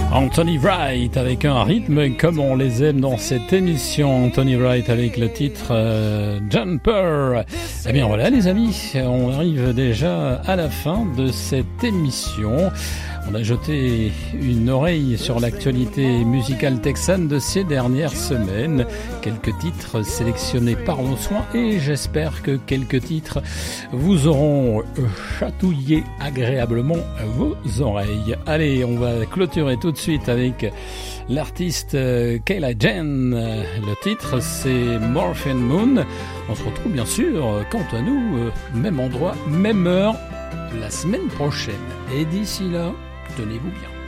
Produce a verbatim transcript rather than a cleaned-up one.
Anthony Wright avec un rythme comme on les aime dans cette émission. Anthony Wright avec le titre euh, Jumper. Eh bien voilà les amis, on arrive déjà à la fin de cette émission. On a jeté une oreille sur l'actualité musicale texane de ces dernières semaines. Quelques titres sélectionnés par nos soins et j'espère que quelques titres vous auront chatouillé agréablement vos oreilles. Allez, on va clôturer tout de suite avec l'artiste Kayla Jane. Le titre c'est Morphine Moon. On se retrouve bien sûr, quant à nous, même endroit, même heure, la semaine prochaine. Et d'ici là, tenez-vous bien.